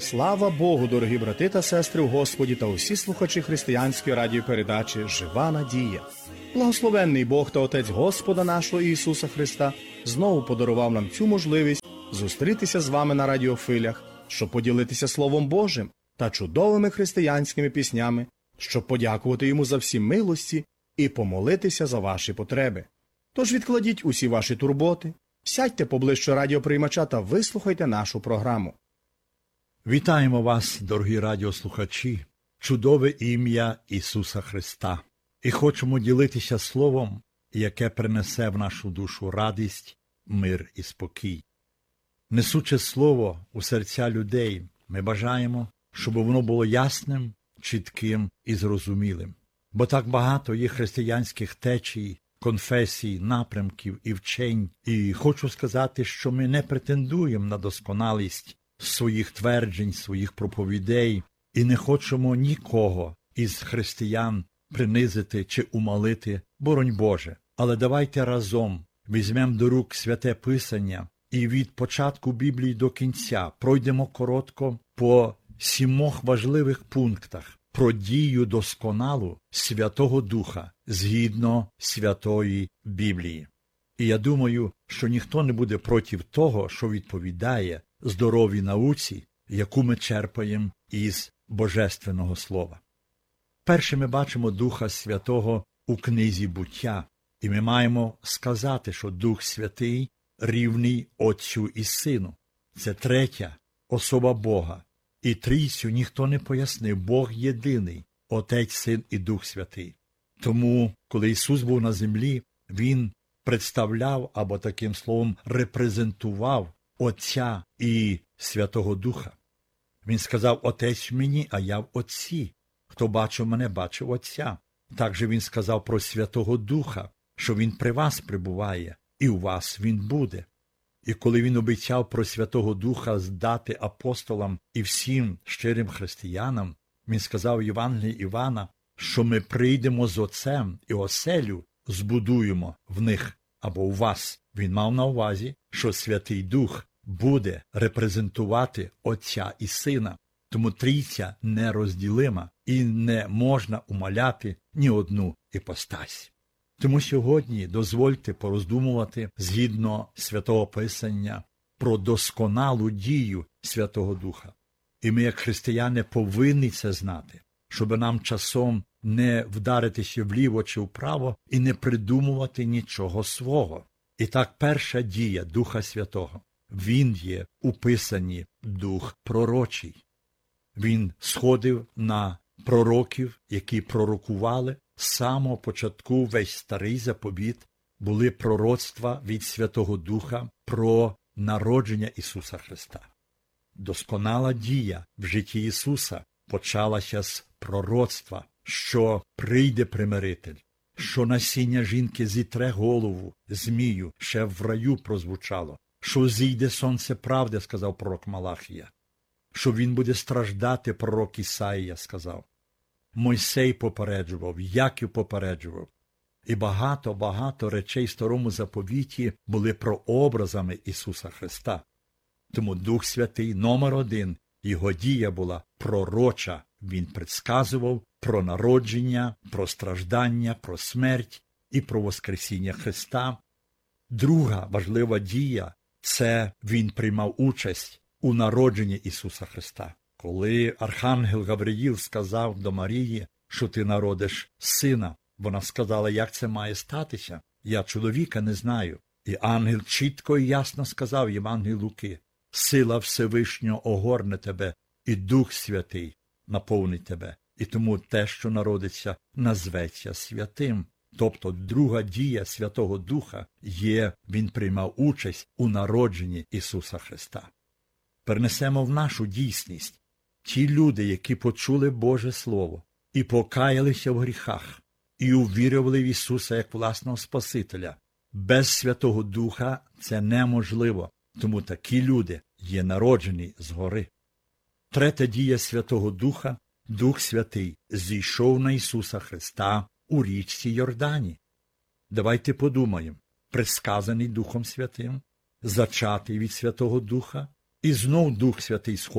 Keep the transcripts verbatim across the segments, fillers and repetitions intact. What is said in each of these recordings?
Слава Богу, дорогі брати та сестри в Господі та усі слухачі християнської радіопередачі «Жива надія». Благословенний Бог та Отець Господа нашого Ісуса Христа знову подарував нам цю можливість зустрітися з вами на радіофилях, щоб поділитися Словом Божим та чудовими християнськими піснями, щоб подякувати Йому за всі милості і помолитися за ваші потреби. Тож відкладіть усі ваші турботи, сядьте поближче радіоприймача та вислухайте нашу програму. Вітаємо вас, дорогі радіослухачі, чудове ім'я Ісуса Христа. І хочемо ділитися Словом, яке принесе в нашу душу радість, мир і спокій. Несучи Слово у серця людей, ми бажаємо, щоб воно було ясним, чітким і зрозумілим. Бо так багато є християнських течій, конфесій, напрямків і вчень. І хочу сказати, що ми не претендуємо на досконалість своїх тверджень, своїх проповідей, і не хочемо нікого із християн принизити чи умалити, боронь Боже. Але давайте разом візьмемо до рук Святе Писання і від початку Біблії до кінця пройдемо коротко по сімох важливих пунктах про дію досконалу Святого Духа згідно Святої Біблії. І я думаю, що ніхто не буде проти того, що відповідає здоровій науці, яку ми черпаємо із Божественного Слова. Перше ми бачимо Духа Святого у книзі «Буття», і ми маємо сказати, що Дух Святий рівний Отцю і Сину. Це третя особа Бога. І трійцю ніхто не пояснив. Бог єдиний – Отець, Син і Дух Святий. Тому, коли Ісус був на землі, Він представляв, або таким словом репрезентував Отця і Святого Духа. Він сказав: «Отець мені, а я в Отці. Хто бачив мене, бачив Отця». Також він сказав про Святого Духа, що Він при вас прибуває, і у вас Він буде. І коли Він обіцяв про Святого Духа здати апостолам і всім щирим християнам, Він сказав в Євангелії Івана, що ми прийдемо з Отцем і оселю збудуємо в них або у вас. Він мав на увазі, що Святий Дух буде репрезентувати Отця і Сина. Тому трійця нерозділима і не можна умаляти ні одну іпостась. Тому сьогодні дозвольте пороздумувати згідно Святого Писання про досконалу дію Святого Духа. І ми, як християни, повинні це знати, щоб нам часом не вдаритися вліво чи вправо і не придумувати нічого свого. І так, перша дія Духа Святого. Він є у Писанні Дух пророчий. Він сходив на пророків, які пророкували. З самого початку весь Старий Заповіт були пророцтва від Святого Духа про народження Ісуса Христа. Досконала дія в житті Ісуса почалася з пророцтва, що прийде примиритель, що насіння жінки зітре голову змію, ще в раю прозвучало, що зійде сонце правди, сказав пророк Малахія, що він буде страждати, пророк Ісаїя сказав. Мойсей попереджував, Яків попереджував. І багато-багато речей в Старому Заповіті були прообразами Ісуса Христа. Тому Дух Святий номер один, його дія була пророча. Він предсказував про народження, про страждання, про смерть і про воскресіння Христа. Друга важлива дія – це він приймав участь у народженні Ісуса Христа. Коли архангел Гавриїл сказав до Марії, що ти народиш сина, вона сказала: як це має статися? Я чоловіка не знаю. І ангел чітко і ясно сказав Євангелії Луки: сила Всевишнього огорне тебе, і Дух Святий наповнить тебе. І тому те, що народиться, назветься святим. Тобто друга дія Святого Духа є, він приймав участь у народженні Ісуса Христа. Перенесемо в нашу дійсність. Ті люди, які почули Боже Слово і покаялися в гріхах, і увірували в Ісуса як власного Спасителя, без Святого Духа це неможливо, тому такі люди є народжені згори. Третя дія Святого Духа – Дух Святий зійшов на Ісуса Христа у річці Йордані. Давайте подумаємо, предсказаний Духом Святим, зачатий від Святого Духа, і знов Дух Святий сходить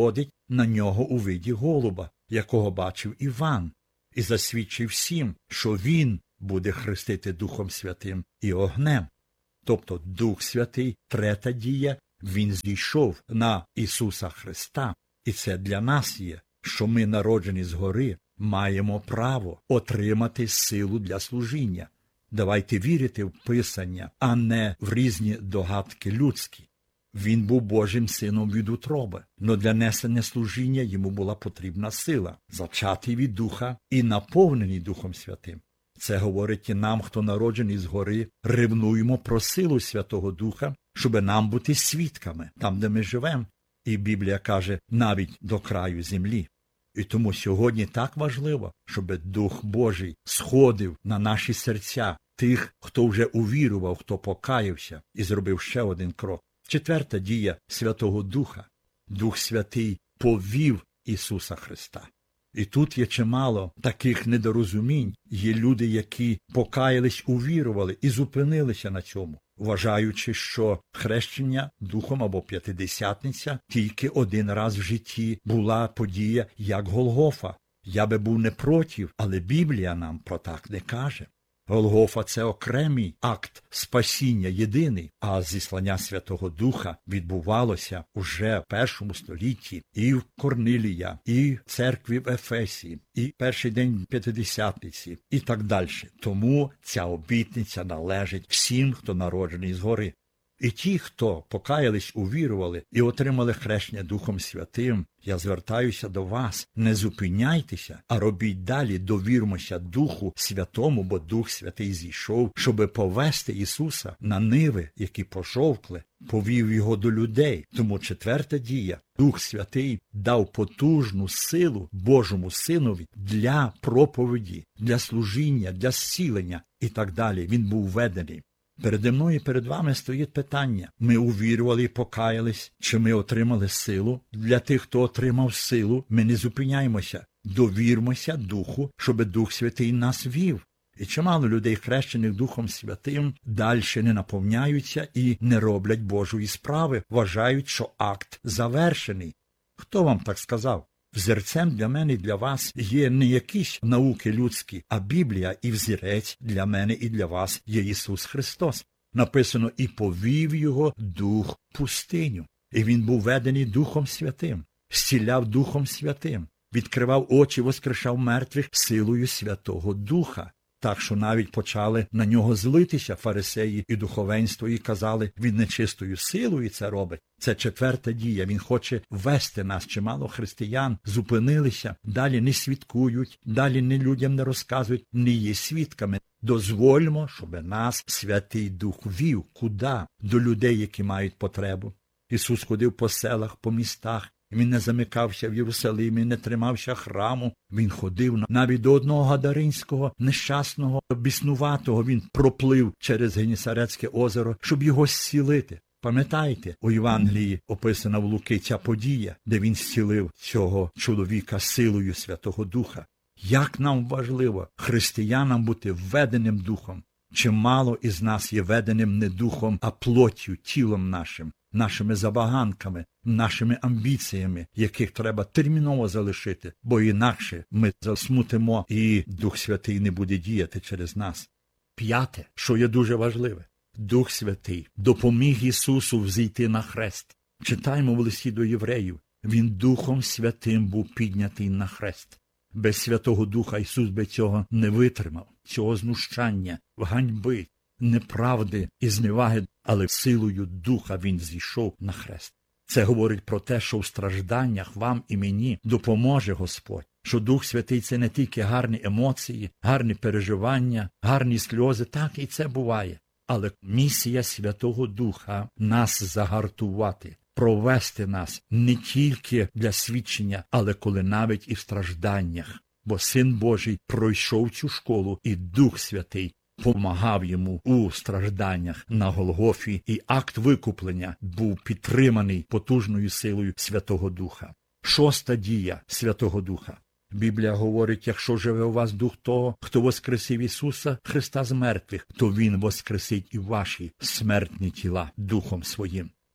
на нього у виді голуба, якого бачив Іван, і засвідчив всім, що він буде хрестити Духом Святим і огнем. Тобто Дух Святий, третя дія, він зійшов на Ісуса Христа. І це для нас є, що ми, народжені згори, маємо право отримати силу для служіння. Давайте вірити в Писання, а не в різні догадки людські. Він був Божим сином від утроби, но для несення служіння йому була потрібна сила, зачатий від Духа і наповнений Духом Святим. Це говорить і нам, хто народжений згори, ревнуємо про силу Святого Духа, щоб нам бути свідками там, де ми живемо. І Біблія каже, навіть до краю землі. І тому сьогодні так важливо, щоб Дух Божий сходив на наші серця тих, хто вже увірував, хто покаявся і зробив ще один крок. Четверта дія Святого Духа. Дух Святий повів Ісуса Христа. І тут є чимало таких недорозумінь. Є люди, які покаялись, увірували і зупинилися на цьому, вважаючи, що хрещення Духом або П'ятидесятниця тільки один раз в житті була подія, як Голгофа. Я би був не проти, але Біблія нам про так не каже. Голгофа – це окремий акт спасіння, єдиний, а зіслання Святого Духа відбувалося уже в першому столітті і в Корнилія, і в церкві в Ефесі, і перший день П'ятидесятниці, і так далі. Тому ця обітниця належить всім, хто народжений згори. І ті, хто покаялись, увірували і отримали хрещення Духом Святим, я звертаюся до вас, не зупиняйтеся, а робіть далі, довірмося Духу Святому, бо Дух Святий зійшов, щоби повести Ісуса на ниви, які пожовкли, повів його до людей. Тому четверта дія. Дух Святий дав потужну силу Божому Синові для проповіді, для служіння, для зцілення і так далі. Він був введений. Переді мною і перед вами стоїть питання. Ми увірували і покаялись, чи ми отримали силу? Для тих, хто отримав силу, ми не зупиняємося. Довірмося Духу, щоб Дух Святий нас вів. І чимало людей, хрещених Духом Святим, далі не наповняються і не роблять Божої справи, вважають, що акт завершений. Хто вам так сказав? Взірцем для мене і для вас є не якісь науки людські, а Біблія і взірець для мене і для вас є Ісус Христос. Написано, і повів його Дух в пустиню. І він був ведений Духом Святим, зціляв Духом Святим, відкривав очі, воскрешав мертвих силою Святого Духа. Так що навіть почали на нього злитися фарисеї і духовенство, і казали, він нечистою силою це робить. Це четверта дія, він хоче вести нас. Чимало християн зупинилися, далі не свідкують, далі не людям не розказують, не є свідками. Дозвольмо, щоб нас Святий Дух вів. Куди? До людей, які мають потребу. Ісус ходив по селах, по містах. Він не замикався в Єрусалимі, не тримався храму. Він ходив навіть до одного гадаринського, нещасного, біснуватого. Він проплив через Генісарецьке озеро, щоб його зцілити. Пам'ятаєте, у Євангелії описана в Луки ця подія, де він зцілив цього чоловіка силою Святого Духа. Як нам важливо християнам бути введеним Духом. Чимало із нас є веденим не Духом, а плоттю, тілом нашим, нашими забаганками, нашими амбіціями, яких треба терміново залишити, бо інакше ми засмутимо і Дух Святий не буде діяти через нас. П'яте, що є дуже важливе. Дух Святий допоміг Ісусу взійти на хрест. Читаємо в листі до євреїв. Він Духом Святим був піднятий на хрест. Без Святого Духа Ісус би цього не витримав, цього знущання, ганьби, неправди і зневаги, але силою Духа Він зійшов на хрест. Це говорить про те, що в стражданнях вам і мені допоможе Господь, що Дух Святий – це не тільки гарні емоції, гарні переживання, гарні сльози, так і це буває. Але місія Святого Духа – нас загартувати, провести нас не тільки для свідчення, але коли навіть і в стражданнях. Бо Син Божий пройшов цю школу, і Дух Святий помагав йому у стражданнях на Голгофі, і акт викуплення був підтриманий потужною силою Святого Духа. Шоста дія Святого Духа. Біблія говорить, якщо живе у вас Дух того, хто воскресив Ісуса Христа з мертвих, то Він воскресить і ваші смертні тіла Духом Своїм.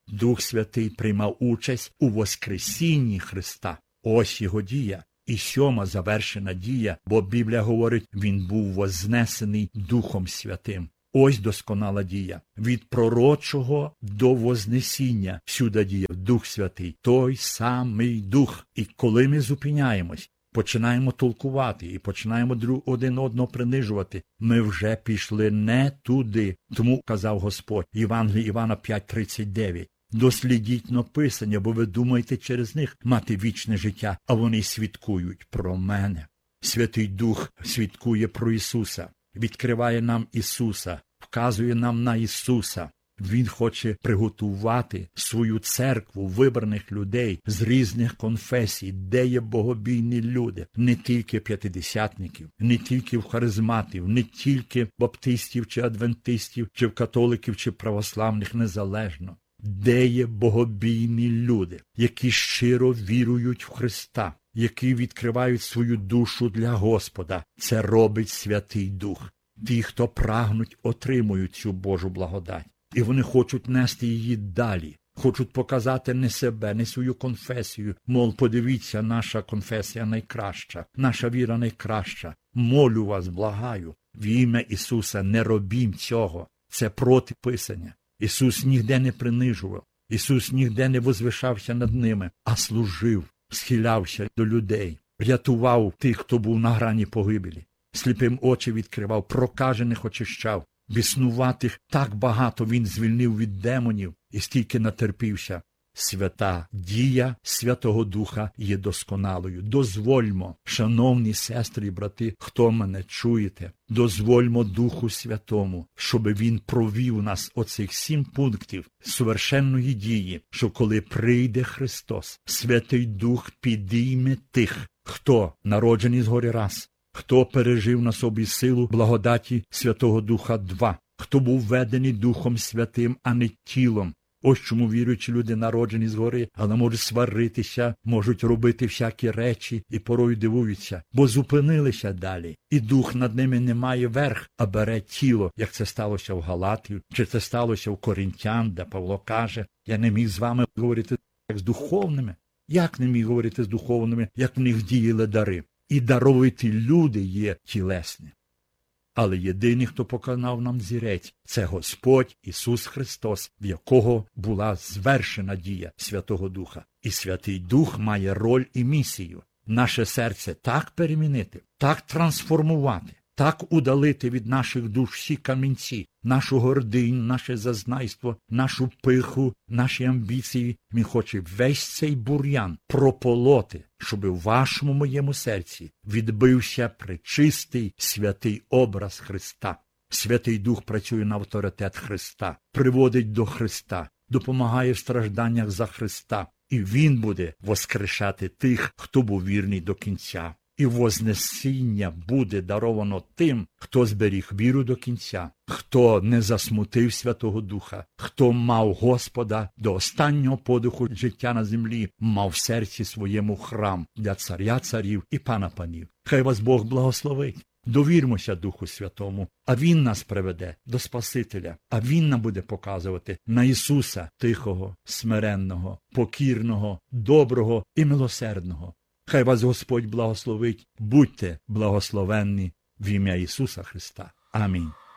Дух Святий приймав участь у воскресінні Христа. Ось його дія. І сьома завершена дія, бо Біблія говорить, він був вознесений Духом Святим. Ось досконала дія. Від пророчого до вознесіння всюди діє Дух Святий, той самий Дух. І коли ми зупиняємось, починаємо толкувати і починаємо друг один одного принижувати, ми вже пішли не туди. Тому казав Господь, Євангелії Івана п'ять тридцять дев'ять. Дослідіть написання, бо ви думаєте через них мати вічне життя, а вони свідкують про мене. Святий Дух свідкує про Ісуса, відкриває нам Ісуса, вказує нам на Ісуса. Він хоче приготувати свою церкву вибраних людей з різних конфесій, де є богобійні люди, не тільки п'ятидесятників, не тільки в харизматів, не тільки баптистів чи адвентистів, чи в католиків, чи православних, незалежно. Де є богобійні люди, які щиро вірують в Христа, які відкривають свою душу для Господа. Це робить Святий Дух. Ті, хто прагнуть, отримують цю Божу благодать. І вони хочуть нести її далі. Хочуть показати не себе, не свою конфесію. Мол, подивіться, наша конфесія найкраща, наша віра найкраща. Молю вас, благаю, в ім'я Ісуса не робім цього. Це проти Писання. Ісус ніде не принижував, Ісус ніде не возвишався над ними, а служив, схилявся до людей, рятував тих, хто був на грані погибелі, сліпим очі відкривав, прокажених очищав, біснуватих так багато він звільнив від демонів і стільки натерпівся. Свята дія Святого Духа є досконалою. Дозвольмо, шановні сестри і брати, хто мене чуєте, дозвольмо Духу Святому, щоб він провів нас оцих сім пунктів совершенної дії, що коли прийде Христос, Святий Дух підійме тих, хто народжений згори раз, хто пережив на собі силу благодаті Святого Духа два, хто був ведений Духом Святим, а не тілом. Ось чому віруючі люди народжені згори, але можуть сваритися, можуть робити всякі речі і порою дивуються, бо зупинилися далі. І дух над ними не має верх, а бере тіло, як це сталося в Галатів, чи це сталося в Коринтян, де Павло каже, я не міг з вами говорити як з духовними. Як не міг говорити з духовними, як в них діяли дари? І даровиті люди є тілесні. Але єдиний, хто показав нам зірець, це Господь Ісус Христос, в якого була звершена дія Святого Духа. І Святий Дух має роль і місію. Наше серце так перемінити, так трансформувати, так удалити від наших душ всі камінці, нашу гординю, наше зазнайство, нашу пиху, наші амбіції. Він хоче весь цей бур'ян прополоти, щоб у вашому моєму серці відбився пречистий святий образ Христа. Святий Дух працює на авторитет Христа, приводить до Христа, допомагає в стражданнях за Христа. І Він буде воскрешати тих, хто був вірний до кінця. І вознесіння буде даровано тим, хто зберіг віру до кінця, хто не засмутив Святого Духа, хто мав Господа до останнього подиху життя на землі, мав в серці своєму храм для царя царів і пана панів. Хай вас Бог благословить. Довірмося Духу Святому, а Він нас приведе до Спасителя, а Він нам буде показувати на Ісуса тихого, смиренного, покірного, доброго і милосердного. Хай вас Господь благословить. Будьте благословенні в ім'я Ісуса Христа. Амінь.